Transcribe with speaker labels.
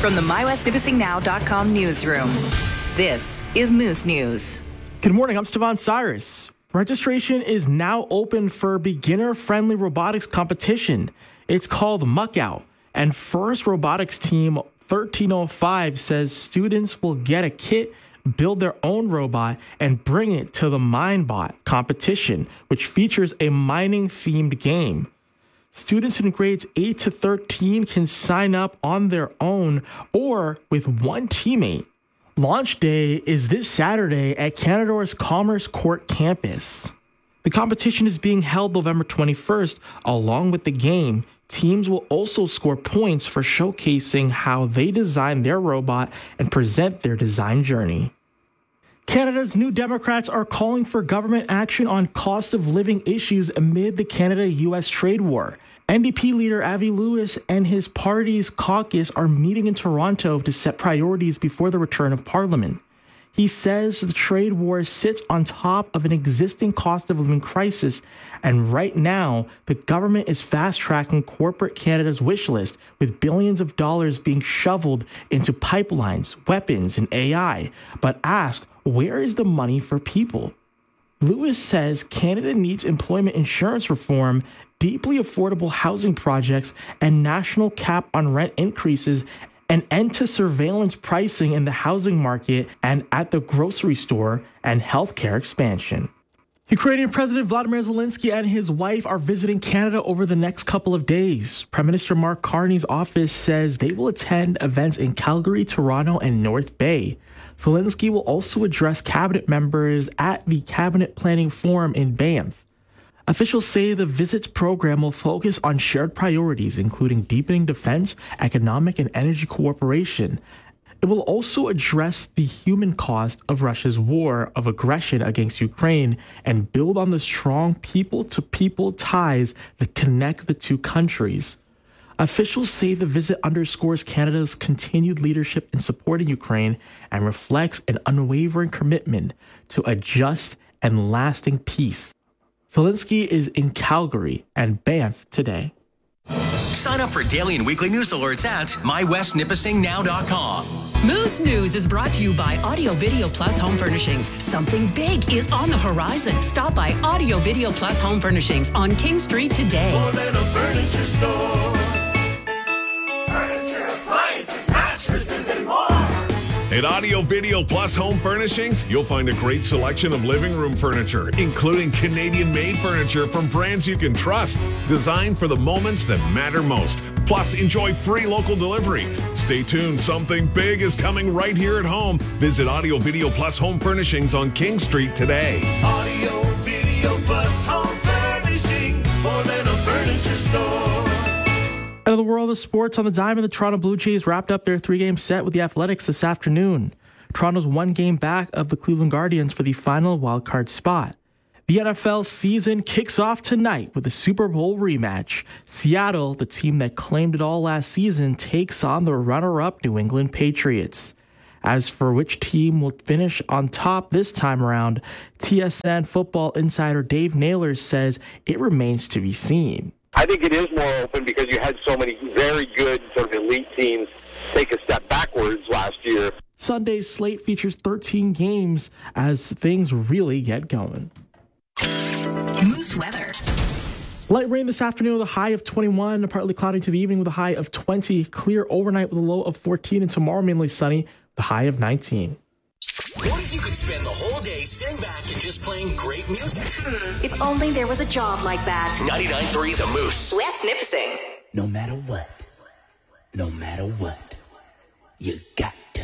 Speaker 1: From the MyWestNipissingNow.com newsroom, this is Moose News.
Speaker 2: Good morning, I'm Stevan Cyrus. Registration is now open for beginner-friendly robotics competition. It's called Muckout, and First Robotics Team 1305 says students will get a kit, build their own robot, and bring it to the MineBot competition, which features a mining-themed game. Students in grades 8 to 13 can sign up on their own or with one teammate. Launch day is this Saturday at Canador's Commerce Court campus. The competition is being held November 21st. Along with the game, teams will also score points for showcasing how they design their robot and present their design journey. Canada's New Democrats are calling for government action on cost of living issues amid the Canada-U.S. trade war. NDP leader Avi Lewis and his party's caucus are meeting in Toronto to set priorities before the return of Parliament. He says the trade war sits on top of an existing cost of living crisis, and right now, the government is fast-tracking corporate Canada's wish list with billions of dollars being shoveled into pipelines, weapons, and AI, but asked, where is the money for people? Lewis says Canada needs employment insurance reform, deeply affordable housing projects, and national cap on rent increases, an end to surveillance pricing in the housing market and at the grocery store, and healthcare expansion. Ukrainian President Vladimir Zelensky and his wife are visiting Canada over the next couple of days. Prime Minister Mark Carney's office says they will attend events in Calgary, Toronto, and North Bay. Zelensky will also address cabinet members at the Cabinet Planning Forum in Banff. Officials say the visit's program will focus on shared priorities, including deepening defense, economic, and energy cooperation. It will also address the human cost of Russia's war of aggression against Ukraine and build on the strong people-to-people ties that connect the two countries. Officials say the visit underscores Canada's continued leadership in supporting Ukraine and reflects an unwavering commitment to a just and lasting peace. Zelensky is in Calgary and Banff today.
Speaker 3: Sign up for daily and weekly news alerts at MyWestNipissingNow.com.
Speaker 4: Moose News is brought to you by Audio Video Plus Home Furnishings. Something big is on the horizon. Stop by Audio Video Plus Home Furnishings on King Street today.
Speaker 5: More than a furniture store. Furniture, appliances, mattresses, and more.
Speaker 6: At Audio Video Plus Home Furnishings, you'll find a great selection of living room furniture, including Canadian-made furniture from brands you can trust, designed for the moments that matter most. Plus, enjoy free local delivery. Stay tuned, something big is coming right here at home. Visit Audio Video Plus Home Furnishings on King Street today.
Speaker 5: Audio Video Plus Home Furnishings, more than a furniture store.
Speaker 2: Out of the world of sports, on the diamond, the Toronto Blue Jays wrapped up their three-game set with the Athletics this afternoon. Toronto's one game back of the Cleveland Guardians for the final wildcard spot. The NFL season kicks off tonight with a Super Bowl rematch. Seattle, the team that claimed it all last season, takes on the runner-up New England Patriots. As for which team will finish on top this time around, TSN football insider Dave Naylor says it remains to be seen.
Speaker 7: I think it is more open because you had so many very good sort of elite teams take a step backwards last year.
Speaker 2: Sunday's slate features 13 games as things really get going.
Speaker 1: Moose weather.
Speaker 2: Light rain this afternoon with a high of 21, partly cloudy to the evening with a high of 20, clear overnight with a low of 14, and tomorrow mainly sunny with a high of 19.
Speaker 3: What if you could spend the whole day sitting back and just playing great music?
Speaker 1: If only there was a job like that.
Speaker 3: 99.3 The Moose.
Speaker 1: West Nipissing.
Speaker 8: No matter what, you got